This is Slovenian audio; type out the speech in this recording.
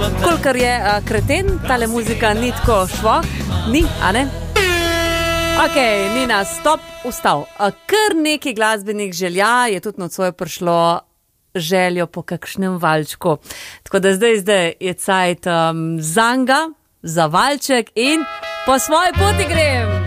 Kolikor je kreten, tale muzika ni tako švoh, ni, a ne? Ok, Nina, stop, ustav. Kar neki glasbenih želja je tudi nocoj prišlo željo po kakšnem valčku. Tako da zdaj je cajt zanga, za valček in po svoji poti grem.